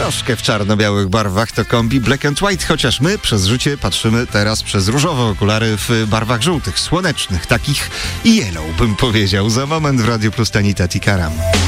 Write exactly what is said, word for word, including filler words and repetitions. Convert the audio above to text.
Troszkę w czarno-białych barwach to kombi Black and White, chociaż my przez życie patrzymy teraz przez różowe okulary w barwach żółtych, słonecznych, takich yellow bym powiedział. Za moment w Radiu Plus Tanita Tikaram.